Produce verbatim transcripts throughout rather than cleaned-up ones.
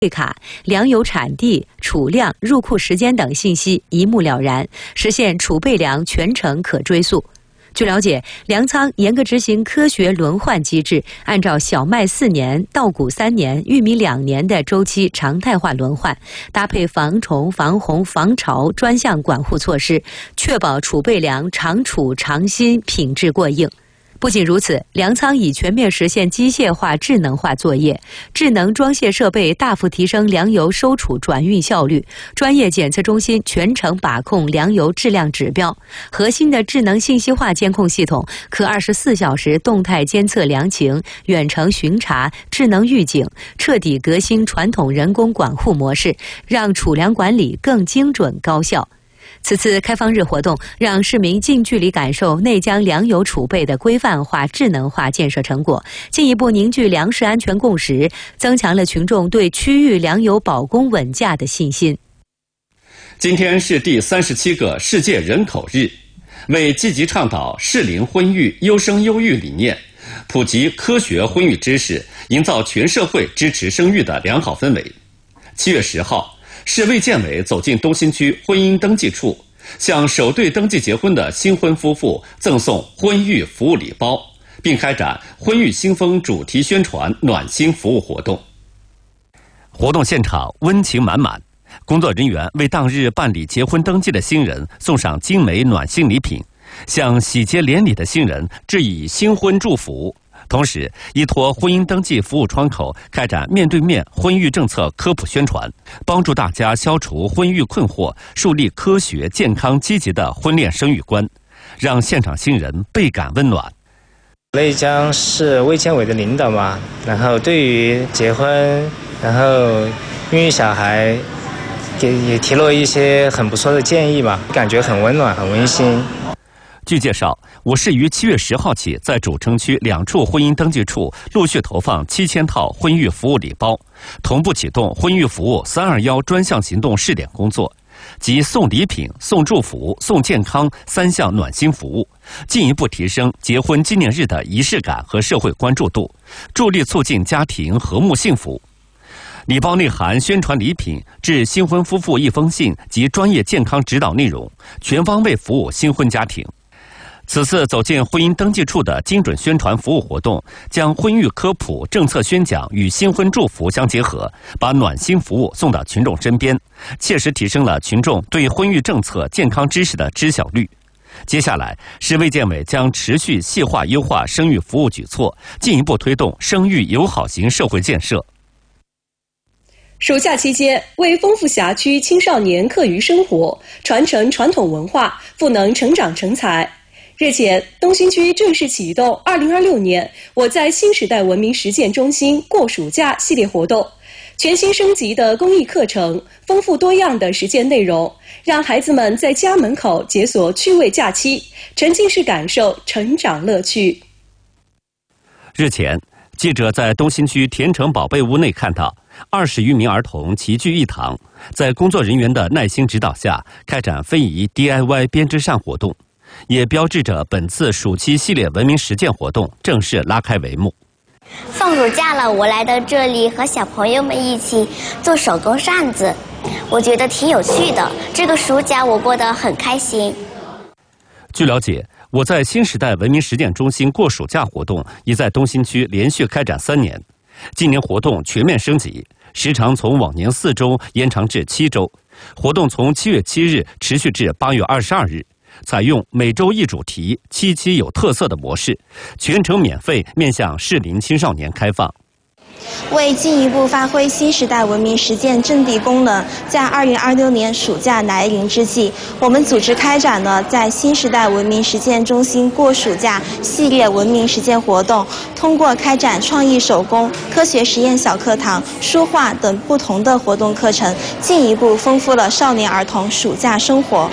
税卡、粮油产地、储量、入库时间等信息一目了然，实现储备粮全程可追溯。据了解，粮仓严格执行科学轮换机制，按照小麦四年、稻谷三年、玉米两年的周期常态化轮换，搭配防虫、防洪、防潮专项管护措施，确保储备粮常储常新，品质过硬。不仅如此，粮仓已全面实现机械化、智能化作业，智能装卸设备大幅提升粮油收储转运效率，专业检测中心全程把控粮油质量指标，核心的智能信息化监控系统可二十四小时动态监测粮情、远程巡查、智能预警，彻底革新传统人工管护模式，让储粮管理更精准高效。此次开放日活动，让市民近距离感受内江粮油储备的规范化、智能化建设成果，进一步凝聚粮食安全共识，增强了群众对区域粮油保供稳价的信心。 今天是第三十七个世界人口日，为积极倡导适龄婚育、优生优育理念，普及科学婚育知识，营造全社会支持生育的良好氛围。七月十号。市卫健委走进东新区婚姻登记处，向首对登记结婚的新婚夫妇赠送婚育服务礼包，并开展婚育新风主题宣传暖心服务活动。活动现场温情满满，工作人员为当日办理结婚登记的新人送上精美暖心礼品，向喜结连理的新人致以新婚祝福。同时，依托婚姻登记服务窗口，开展面对面婚育政策科普宣传，帮助大家消除婚育困惑，树立科学、健康、积极的婚恋生育观，让现场新人倍感温暖。 内江市卫健委的领导嘛，然后对于结婚，然后孕育小孩，也也提了一些很不错的建议嘛，感觉很温暖、很温馨。 据介绍，我市于七月十号起，在主城区两处婚姻登记处陆续投放七千套婚育服务礼包，同步启动婚育服务三二幺专项行动试点工作，即送礼品、送祝福、送健康三项暖心服务，进一步提升结婚纪念日的仪式感和社会关注度，助力促进家庭和睦幸福。礼包内含宣传礼品、致新婚夫妇一封信及专业健康指导内容，全方位服务新婚家庭。此次走进婚姻登记处的精准宣传服务活动，将婚育科普、政策宣讲与新婚祝福相结合，把暖心服务送到群众身边，切实提升了群众对婚育政策、健康知识的知晓率。接下来，市卫健委将持续细化优化生育服务举措，进一步推动生育友好型社会建设。 暑假期间，为丰富辖区青少年课余生活，传承传统文化，赋能成长成才。日前，东新区正式启动二零二六年我在新时代文明实践中心过暑假系列活动，全新升级的公益课程，丰富多样的实践内容，让孩子们在家门口解锁趣味假期，沉浸式感受成长乐趣。 日前，记者在东新区田城宝贝屋内看到二十余名儿童齐聚一堂，在工作人员的耐心指导下，开展非遗 D I Y 编织扇活动，也标志着本次暑期系列文明实践活动正式拉开帷幕。 放暑假了，我来到这里和小朋友们一起做手工扇子，我觉得挺有趣的。这个暑假我过得很开心。 据了解，我在新时代文明实践中心过暑假活动已在东新区连续开展三年，今年活动全面升级，时长从往年四周延长至七周，活动从七月七日持续至八月二十二日。采用每周一主题、七期有特色的模式，全程免费，面向适龄青少年开放。 为进一步发挥新时代文明实践阵地功能，在二零二六年暑假来临之际，我们组织开展了在新时代文明实践中心过暑假系列文明实践活动，通过开展创意手工、科学实验小课堂、书画等不同的活动课程，进一步丰富了少年儿童暑假生活。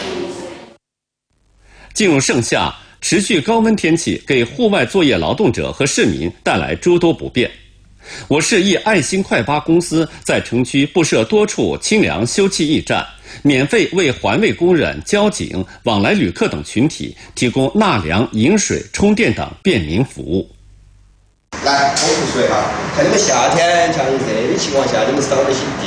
进入盛夏，持续高温天气给户外作业劳动者和市民带来诸多不便。我市一爱心快八公司在城区布设多处清凉休憩驿站，免费为环卫工人、交警、往来旅客等群体提供纳凉、饮水、充电等便民服务。 来，丰富水哈，像你们夏天像热的情况下，你们少得些